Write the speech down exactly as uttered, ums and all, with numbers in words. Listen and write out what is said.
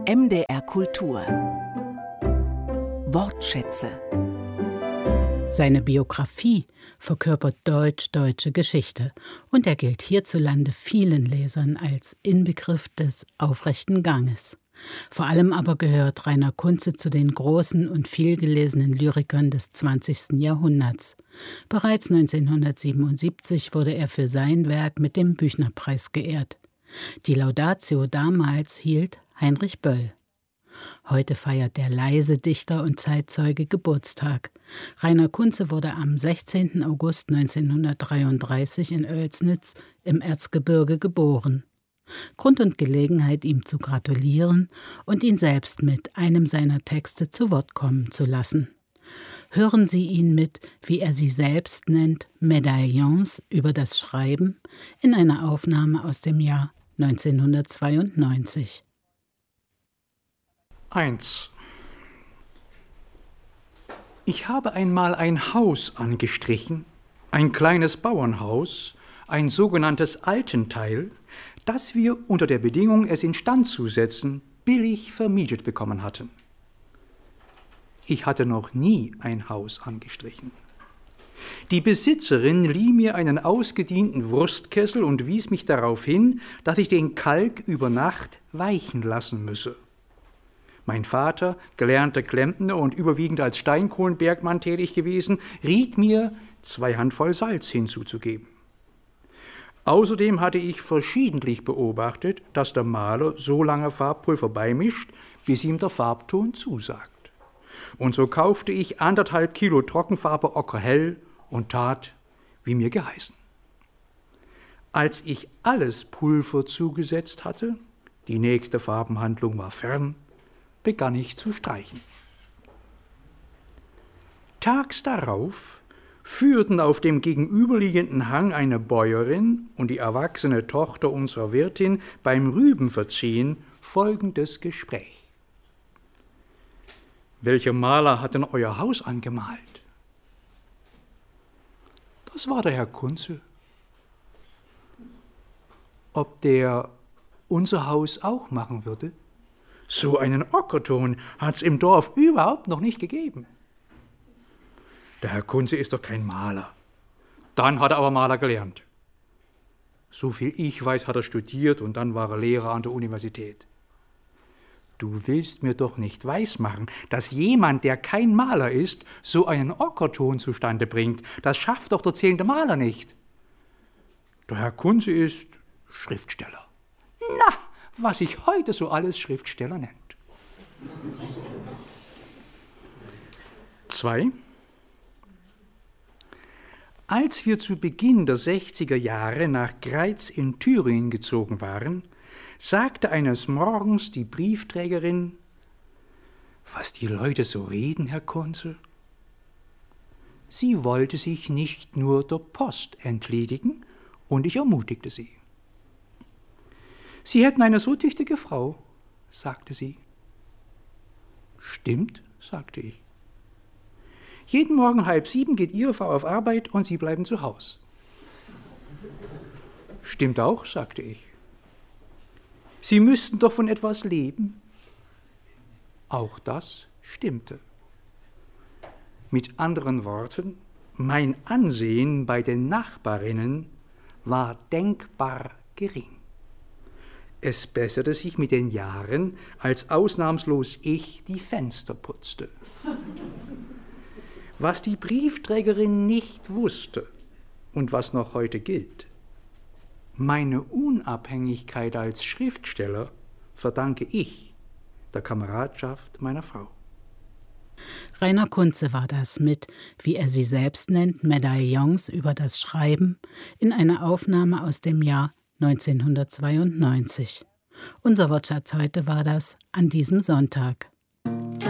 M D R Kultur Wortschätze. Seine Biografie verkörpert deutsch-deutsche Geschichte und er gilt hierzulande vielen Lesern als Inbegriff des aufrechten Ganges. Vor allem aber gehört Rainer Kunze zu den großen und vielgelesenen Lyrikern des zwanzigsten Jahrhunderts. Bereits neunzehnhundertsiebenundsiebzig wurde er für sein Werk mit dem Büchnerpreis geehrt. Die Laudatio damals hielt Heinrich Böll. Heute feiert der leise Dichter und Zeitzeuge Geburtstag. Rainer Kunze wurde am sechzehnten August neunzehnhundertdreiunddreißig in Oelsnitz im Erzgebirge geboren. Grund und Gelegenheit, ihm zu gratulieren und ihn selbst mit einem seiner Texte zu Wort kommen zu lassen. Hören Sie ihn mit, wie er sie selbst nennt, Medaillons über das Schreiben in einer Aufnahme aus dem Jahr neunzehnhundertzweiundneunzig. eins. Ich habe einmal ein Haus angestrichen, ein kleines Bauernhaus, ein sogenanntes Altenteil, das wir unter der Bedingung, es instand zu setzen, billig vermietet bekommen hatten. Ich hatte noch nie ein Haus angestrichen. Die Besitzerin lieh mir einen ausgedienten Wurstkessel und wies mich darauf hin, dass ich den Kalk über Nacht weichen lassen müsse. Mein Vater, gelernter Klempner und überwiegend als Steinkohlenbergmann tätig gewesen, riet mir, zwei Handvoll Salz hinzuzugeben. Außerdem hatte ich verschiedentlich beobachtet, dass der Maler so lange Farbpulver beimischt, bis ihm der Farbton zusagt. Und so kaufte ich anderthalb Kilo Trockenfarbe Ockerhell und tat, wie mir geheißen. Als ich alles Pulver zugesetzt hatte, die nächste Farbenhandlung war fern, begann ich zu streichen. Tags darauf führten auf dem gegenüberliegenden Hang eine Bäuerin und die erwachsene Tochter unserer Wirtin beim Rübenverziehen folgendes Gespräch. Welcher Maler hat denn euer Haus angemalt? Das war der Herr Kunze. Ob der unser Haus auch machen würde? So einen Ockerton hat's im Dorf überhaupt noch nicht gegeben. Der Herr Kunze ist doch kein Maler. Dann hat er aber Maler gelernt. So viel ich weiß, hat er studiert und dann war er Lehrer an der Universität. Du willst mir doch nicht weismachen, dass jemand, der kein Maler ist, so einen Ockerton zustande bringt. Das schafft doch der zählende Maler nicht. Der Herr Kunze ist Schriftsteller. Na, was sich heute so alles Schriftsteller nennt. Zwei. Als wir zu Beginn der sechziger Jahre nach Greiz in Thüringen gezogen waren, sagte eines Morgens die Briefträgerin, was die Leute so reden, Herr Kunze. Sie wollte sich nicht nur der Post entledigen, und ich ermutigte sie. Sie hätten eine so tüchtige Frau, sagte sie. Stimmt, sagte ich. Jeden Morgen halb sieben geht Ihre Frau auf Arbeit und Sie bleiben zu Haus. Stimmt auch, sagte ich. Sie müssten doch von etwas leben. Auch das stimmte. Mit anderen Worten, mein Ansehen bei den Nachbarinnen war denkbar gering. Es besserte sich mit den Jahren, als ausnahmslos ich die Fenster putzte. Was die Briefträgerin nicht wusste und was noch heute gilt: Meine Unabhängigkeit als Schriftsteller verdanke ich der Kameradschaft meiner Frau. Rainer Kunze war das mit, wie er sie selbst nennt, Medaillons über das Schreiben in einer Aufnahme aus dem Jahr neunzehnhundertzweiundneunzig. Unser Wortschatz heute war das an diesem Sonntag.